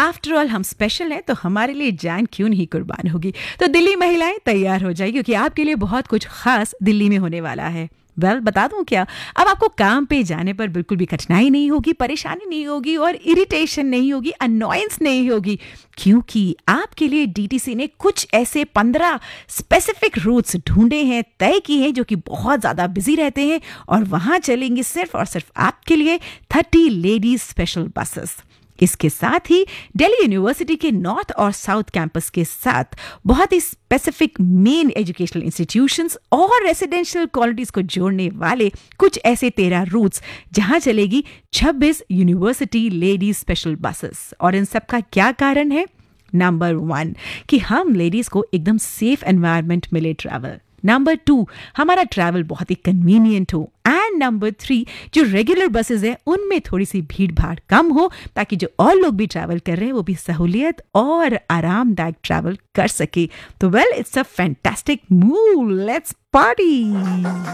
After all हम special हैं, तो हमारे लिए जान क्यों नहीं कुर्बान होगी। तो दिल्ली महिलाएं तैयार हो जाए, क्योंकि आपके लिए बहुत कुछ खास दिल्ली में होने वाला है। बता दूं क्या, अब आपको काम पे जाने पर बिल्कुल भी कठिनाई नहीं होगी, परेशानी नहीं होगी और इरिटेशन नहीं होगी, अनॉयंस नहीं होगी, क्योंकि आपके लिए डीटीसी ने कुछ ऐसे 15 स्पेसिफिक रूट्स ढूंढे हैं, तय किए हैं, जो कि बहुत ज़्यादा बिजी रहते हैं, और वहां चलेंगी सिर्फ और सिर्फ आपके लिए 30 लेडीज स्पेशल बसेस। इसके साथ ही दिल्ली यूनिवर्सिटी के नॉर्थ और साउथ कैंपस के साथ बहुत ही स्पेसिफिक मेन एजुकेशनल इंस्टीट्यूशंस और रेसिडेंशियल कॉलोनीज को जोड़ने वाले कुछ ऐसे 13 रूट्स, जहां चलेगी 26 यूनिवर्सिटी लेडीज स्पेशल बसेस। और इन सब का क्या कारण है? नंबर 1 कि हम लेडीज को एकदम सेफ एनवायरनमेंट मिले ट्रैवल। नंबर 2 हमारा ट्रैवल बहुत ही कन्वीनियंट हो। एंड नंबर 3 जो रेगुलर बसेस हैं उनमें थोड़ी सी भीड़ भाड़ कम हो, ताकि जो और लोग भी ट्रैवल कर रहे हैं वो भी सहूलियत और आरामदायक ट्रैवल कर सके। तो well, it's a fantastic move, let's party.